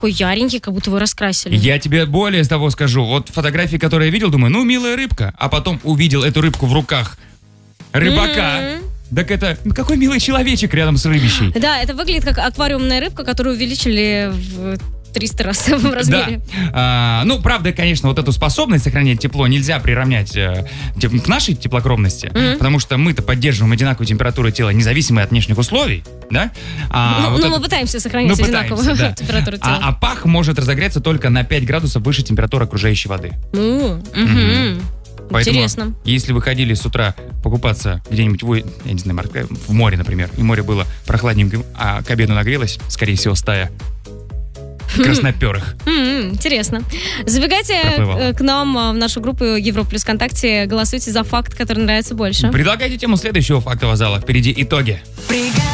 Такой яренький, как будто его раскрасили. Я тебе более того скажу. Вот фотографии, которые я видел, думаю, ну, милая рыбка. А потом увидел эту рыбку в руках рыбака. Так это какой милый человечек рядом с рыбищей. Да, это выглядит как аквариумная рыбка, которую увеличили в 300 раз в размере. Да. Ну, правда, конечно, вот эту способность сохранять тепло нельзя приравнять к нашей теплокровности, потому что мы-то поддерживаем одинаковую температуру тела, независимо от внешних условий, да? Мы пытаемся сохранять одинаковую температуру тела. А пах может разогреться только на 5 градусов выше температуры окружающей воды. Поэтому, интересно. если вы ходили с утра покупаться где-нибудь в море, например, и море было прохладненьким, а к обеду нагрелось, скорее всего, стая красноперых. Интересно. Забегайте к нам в нашу группу Европа Плюс ВКонтакте, голосуйте за факт, который нравится больше. Предлагайте тему следующего факта в залах. Впереди итоги.